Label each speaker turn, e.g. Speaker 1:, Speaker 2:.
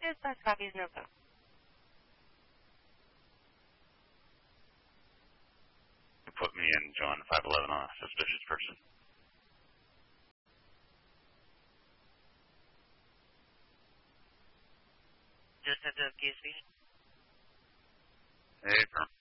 Speaker 1: Dispatch copies, no go.
Speaker 2: Put me and John 511 on a suspicious person.
Speaker 1: Just at the QSB.
Speaker 2: Hey, firm.